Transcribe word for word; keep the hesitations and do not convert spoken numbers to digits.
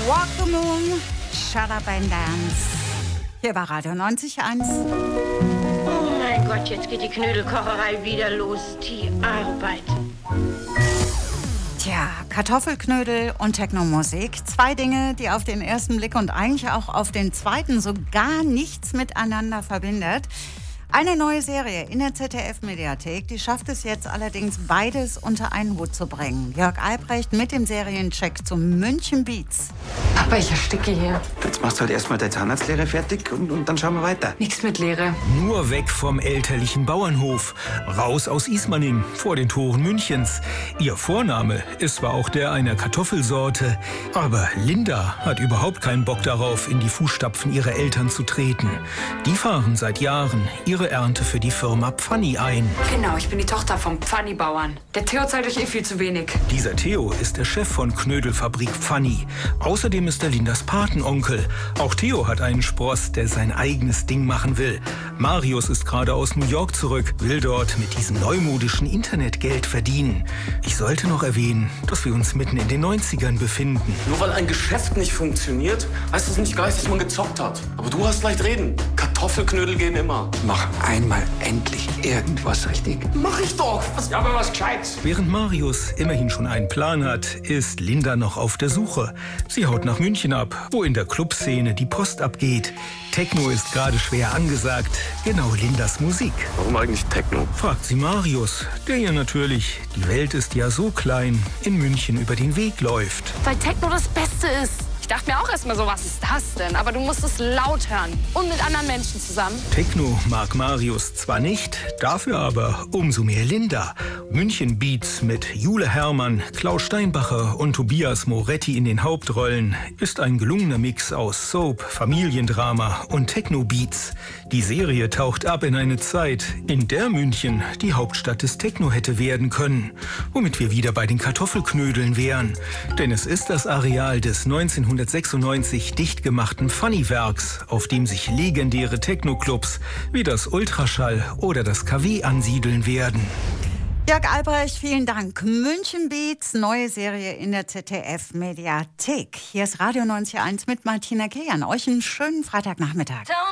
Walk the Moon, Shut Up and Dance. Hier war Radio neunzig Komma eins. Oh mein Gott, jetzt geht die Knödelkocherei wieder los. Die Arbeit. Tja, Kartoffelknödel und Technomusik. Zwei Dinge, die auf den ersten Blick und eigentlich auch auf den zweiten so gar nichts miteinander verbindet. Eine neue Serie in der Z D F-Mediathek, die schafft es jetzt allerdings, beides unter einen Hut zu bringen. Jörg Albrecht mit dem Seriencheck zu München Beats. Papa, ich ersticke hier. Jetzt machst du halt erstmal deine Zahnarztlehre fertig und, und dann schauen wir weiter. Nichts mit Lehre. Nur weg vom elterlichen Bauernhof. Raus aus Ismaning, vor den Toren Münchens. Ihr Vorname ist zwar auch der einer Kartoffelsorte, aber Linda hat überhaupt keinen Bock darauf, in die Fußstapfen ihrer Eltern zu treten. Die fahren seit Jahren ihre Ernte für die Firma Pfanni ein. Genau, ich bin die Tochter vom Pfanni-Bauern. Der Theo zahlt euch eh viel zu wenig. Dieser Theo ist der Chef von Knödelfabrik Pfanni. Außerdem ist er Lindas Patenonkel. Auch Theo hat einen Spross, der sein eigenes Ding machen will. Marius ist gerade aus New York zurück, will dort mit diesem neumodischen Internet Geld verdienen. Ich sollte noch erwähnen, dass wir uns mitten in den neunzigern befinden. Nur weil ein Geschäft nicht funktioniert, heißt das nicht gleich, dass man gezockt hat. Aber du hast leicht reden. Kartoffelknödel gehen immer. Mach einmal endlich irgendwas richtig. Mach ich doch. Was, ja, aber was Gescheites. Während Marius immerhin schon einen Plan hat, ist Linda noch auf der Suche. Sie haut nach München ab, wo in der Clubszene die Post abgeht. Techno ist gerade schwer angesagt, genau Lindas Musik. Warum eigentlich Techno? Fragt sie Marius, der ja natürlich, die Welt ist ja so klein, in München über den Weg läuft. Weil Techno das Beste ist. Ich dachte mir auch erstmal so, was ist das denn? Aber du musst es laut hören und mit anderen Menschen zusammen. Techno mag Marius zwar nicht, dafür aber umso mehr Linda. München Beats mit Jule Hermann, Klaus Steinbacher und Tobias Moretti in den Hauptrollen ist ein gelungener Mix aus Soap, Familiendrama und Techno-Beats. Die Serie taucht ab in eine Zeit, in der München die Hauptstadt des Techno hätte werden können. Womit wir wieder bei den Kartoffelknödeln wären. Denn es ist das Areal des neunzehnhundertsechsundneunzig dicht gemachten Pfanni-Werks, auf dem sich legendäre Techno-Clubs wie das Ultraschall oder das K W ansiedeln werden. Jörg Albrecht, vielen Dank. München Beats, neue Serie in der Z D F-Mediathek. Hier ist Radio neunzig Komma eins mit Martina Kilian. Euch einen schönen Freitagnachmittag.